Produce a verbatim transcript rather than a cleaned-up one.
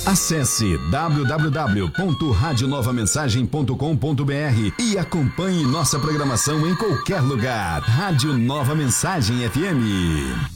Acesse w w w ponto rádio nova mensagem ponto com ponto b r e acompanhe nossa programação em qualquer lugar. Rádio Nova Mensagem F M.